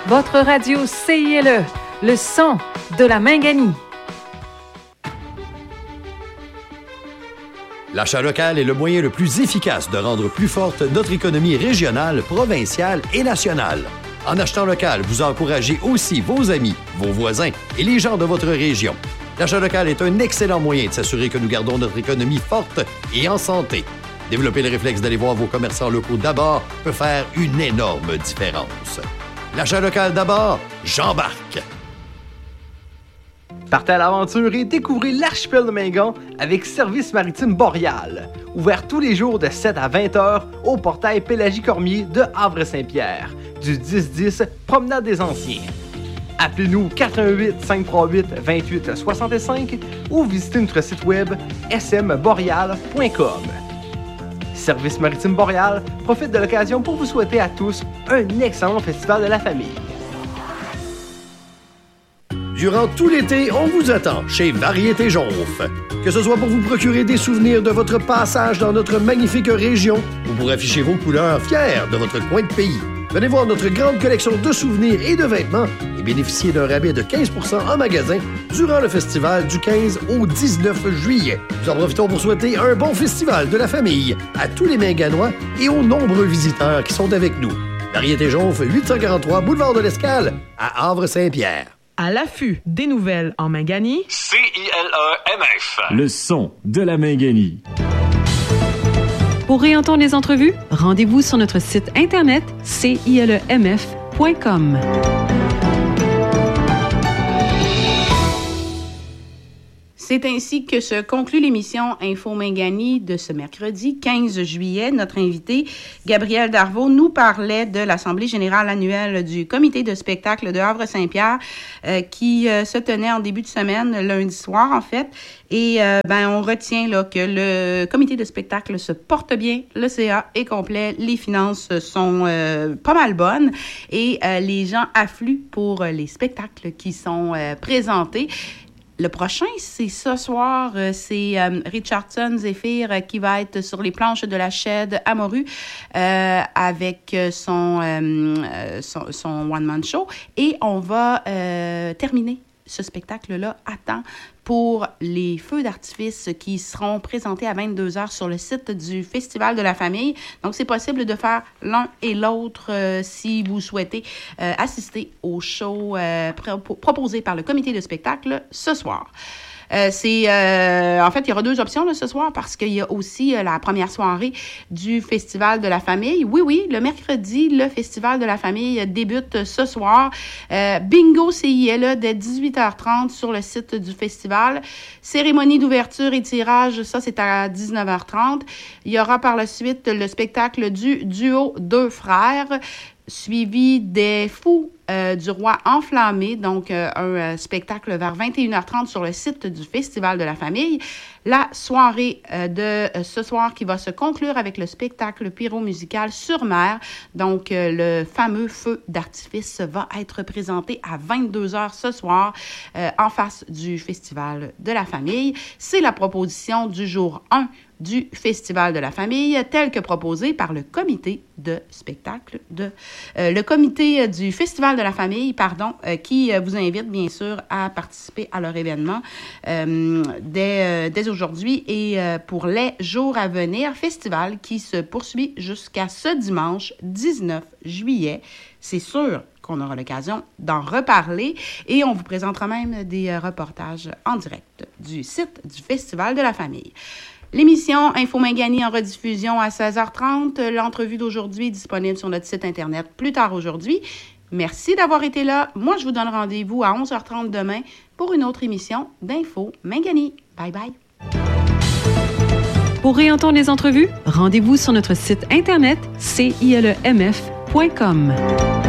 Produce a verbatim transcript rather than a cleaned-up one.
Votre radio C I L E, le son de la Minganie. L'achat local est le moyen le plus efficace de rendre plus forte notre économie régionale, provinciale et nationale. En achetant local, vous encouragez aussi vos amis, vos voisins et les gens de votre région. L'achat local est un excellent moyen de s'assurer que nous gardons notre économie forte et en santé. Développer le réflexe d'aller voir vos commerçants locaux d'abord peut faire une énorme différence. L'achat local d'abord, j'embarque! Partez à l'aventure et découvrez l'archipel de Mingan avec Service maritime Boréal. Ouvert tous les jours de sept à vingt heures au portail Pélagie-Cormier de Havre-Saint-Pierre. Du dix dix, Promenade des Anciens. Appelez-nous quatre un huit, cinq trois huit, deux huit six cinq ou visitez notre site web s m boreal point com. Service maritime Boréal profite de l'occasion pour vous souhaiter à tous un excellent festival de la famille. Durant tout l'été, on vous attend chez Variété Jonf. Que ce soit pour vous procurer des souvenirs de votre passage dans notre magnifique région ou pour afficher vos couleurs fiers de votre coin de pays. Venez voir notre grande collection de souvenirs et de vêtements et bénéficiez d'un rabais de quinze pour cent en magasin durant le festival du quinze au dix-neuf juillet. Nous en profitons pour souhaiter un bon festival de la famille à tous les Minganois et aux nombreux visiteurs qui sont avec nous. Variété Jonf, huit cent quarante-trois Boulevard de l'Escale à Havre-Saint-Pierre. À l'affût des nouvelles en Minganie. C I L E M F. Le son de la Minganie. Pour réentendre les entrevues, rendez-vous sur notre site internet c i l e m f point com. C'est ainsi que se conclut l'émission Info Minganie de ce mercredi quinze juillet. Notre invité, Gabriel Darvaux, nous parlait de l'Assemblée générale annuelle du comité de spectacle de Havre-Saint-Pierre euh, qui euh, se tenait en début de semaine, lundi soir en fait. Et euh, ben on retient là que le comité de spectacle se porte bien, le C A est complet, les finances sont euh, pas mal bonnes et euh, les gens affluent pour les spectacles qui sont euh, présentés. Le prochain, c'est ce soir, c'est euh, Richardson Zephyr euh, qui va être sur les planches de la Shed à Morue euh, avec son, euh, son, son one-man show. Et on va euh, terminer ce spectacle-là à temps pour les feux d'artifice qui seront présentés à vingt-deux heures sur le site du Festival de la famille. Donc, c'est possible de faire l'un et l'autre euh, si vous souhaitez euh, assister au show euh, pro- proposé par le comité de spectacle ce soir. Euh, c'est euh, en fait, il y aura deux options là, ce soir parce qu'il y a aussi euh, la première soirée du Festival de la famille. Oui, oui, le mercredi, le Festival de la famille débute ce soir. Euh, bingo C I L E dès dix-huit heures trente sur le site du festival. Cérémonie d'ouverture et tirage, ça c'est à dix-neuf heures trente. Il y aura par la suite le spectacle du duo Deux Frères, suivi des Fous euh, du Roi Enflammé, donc euh, un euh, spectacle vers vingt et une heures trente sur le site du Festival de la famille. La soirée euh, de euh, ce soir qui va se conclure avec le spectacle pyro-musical sur mer. Donc, euh, le fameux feu d'artifice va être présenté à vingt-deux heures ce soir euh, en face du Festival de la famille. C'est la proposition du jour un du Festival de la famille, tel que proposé par le comité de spectacle de euh, le comité du Festival de la famille, pardon, euh, qui euh, vous invite bien sûr à participer à leur événement euh, dès, euh, dès aujourd'hui et euh, pour les jours à venir, festival qui se poursuit jusqu'à ce dimanche dix-neuf juillet. C'est sûr qu'on aura l'occasion d'en reparler et on vous présentera même des euh, reportages en direct du site du Festival de la famille. L'émission Info Minganie en rediffusion à seize heures trente. L'entrevue d'aujourd'hui est disponible sur notre site Internet plus tard aujourd'hui. Merci d'avoir été là. Moi, je vous donne rendez-vous à onze heures trente demain pour une autre émission d'Info Minganie. Bye bye. Pour réentendre les entrevues, rendez-vous sur notre site Internet c i l e m f point com.